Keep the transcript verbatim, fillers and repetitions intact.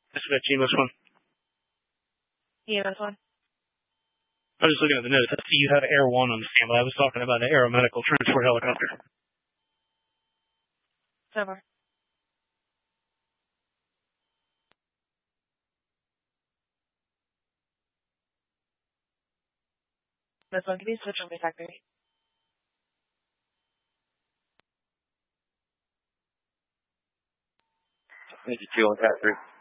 Dispatch E M S one. E M S one. I was just looking at the notes. I see you have Air one on standby. I was talking about an aeromedical transport helicopter. Over. This one, can you switch on my factory? Thank you, two on factory.